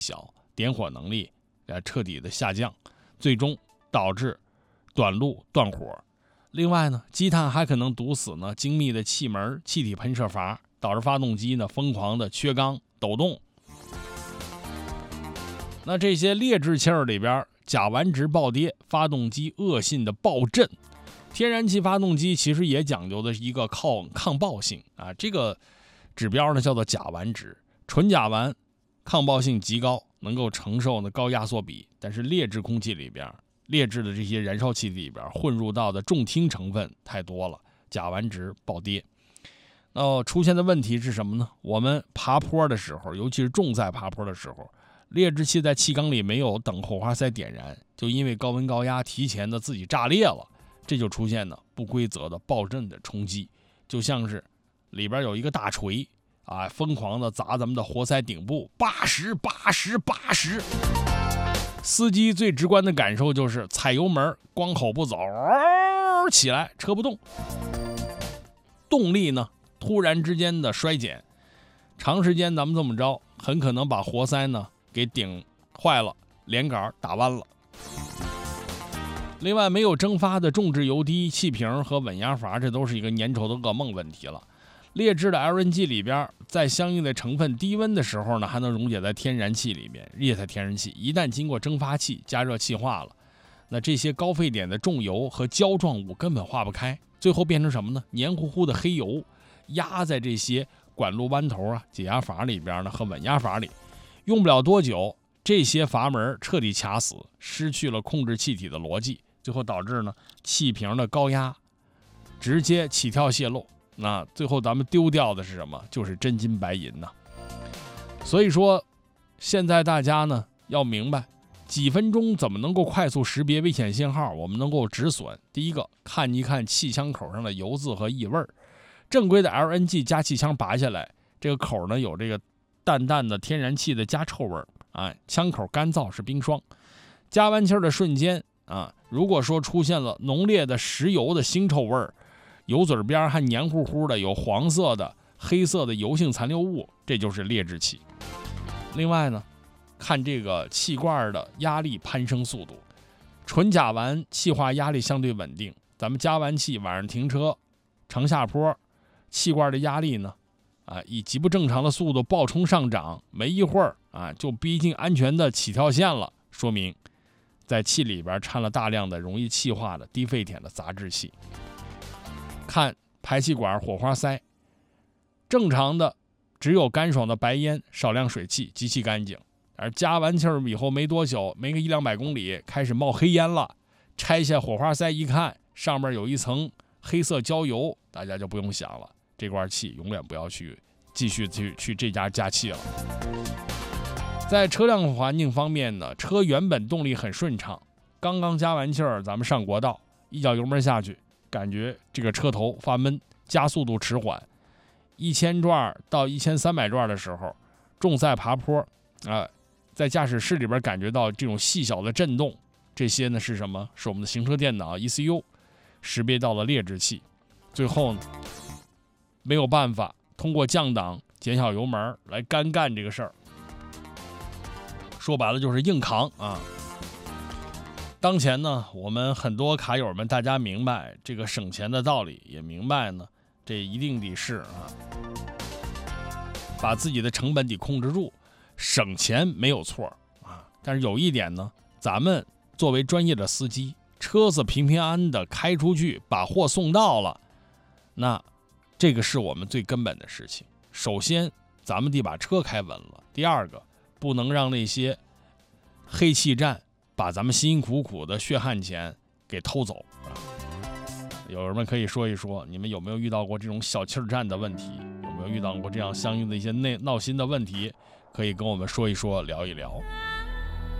小，点火能力彻底的下降，最终导致短路断火。另外呢，积碳还可能堵死呢精密的气门、气体喷射阀，导致发动机呢疯狂的缺缸抖动。那这些劣质气儿里边，甲烷值暴跌，发动机恶性的爆震。天然气发动机其实也讲究的是一个抗爆性啊，这个指标呢叫做甲烷值。纯甲烷抗爆性极高，能够承受呢高压缩比，但是劣质空气里边，劣质的这些燃烧气体里边混入到的重烃成分太多了，甲烷值暴跌。那出现的问题是什么呢？我们爬坡的时候，尤其是重载爬坡的时候，劣质气在气缸里没有等火花塞点燃，就因为高温高压提前的自己炸裂了，这就出现了不规则的爆震的冲击，就像是里边有一个大锤啊，疯狂的砸咱们的活塞顶部，80、80、80。司机最直观的感受就是踩油门，光口不走，起来车不动，动力呢突然之间的衰减，长时间咱们这么着，很可能把活塞呢给顶坏了，连杆打弯了。另外，没有蒸发的重质油滴、气瓶和稳压阀，这都是一个粘稠的噩梦问题了。劣质的 LNG 里边，在相应的成分低温的时候呢，还能溶解在天然气里面。液态天然气一旦经过蒸发器加热气化了，那这些高沸点的重油和胶状物根本化不开，最后变成什么呢？黏糊糊的黑油压在这些管路弯头啊、解压阀里边呢和稳压阀里，用不了多久，这些阀门彻底卡死，失去了控制气体的逻辑，最后导致呢气瓶的高压直接起跳泄漏。那最后咱们丢掉的是什么？就是真金白银呐。所以说，现在大家呢要明白，几分钟怎么能够快速识别危险信号，我们能够止损。第一个，看一看气枪口上的油渍和异味。正规的 LNG 加气枪拔下来，这个口呢有这个淡淡的天然气的加臭味啊，枪口干燥是冰霜。加完气的瞬间啊，如果说出现了浓烈的石油的腥臭味，油嘴边还黏糊糊的，有黄色的、黑色的油性残留物，这就是劣质气。另外呢，看这个气罐的压力攀升速度，纯甲烷气化压力相对稳定，咱们加完气晚上停车长下坡，气罐的压力呢以极不正常的速度暴冲上涨，没一会儿就逼近安全的起跳线了，说明在气里边掺了大量的容易气化的低沸点的杂质气。看排气管火花塞，正常的只有干爽的白烟，少量水汽，极其干净。而加完气以后没多久，没个100-200公里，开始冒黑烟了。拆下火花塞一看，上面有一层黑色焦油，大家就不用想了，这罐气永远不要继续去这家加气了。在车辆环境方面呢，车原本动力很顺畅，刚刚加完气儿，咱们上国道，一脚油门下去，感觉这个车头发闷，加速度迟缓，1000转到1300转的时候，重载爬坡在驾驶室里边感觉到这种细小的震动，这些呢是什么？是我们的行车电脑 ECU 识别到了劣质气，最后呢没有办法通过降档减小油门来干这个事儿，说白了就是硬扛啊。当前呢，我们很多卡友们，大家明白这个省钱的道理，也明白呢，这一定得是把自己的成本得控制住，省钱没有错啊。但是有一点呢，咱们作为专业的司机，车子平平安安的开出去，把货送到了，那这个是我们最根本的事情。首先，咱们得把车开稳了；第二个，不能让那些黑气战把咱们辛辛苦苦的血汗钱给偷走有人们可以说一说，你们有没有遇到过这种小气战的问题？有没有遇到过这样相应的一些闹心的问题？可以跟我们说一说，聊一聊。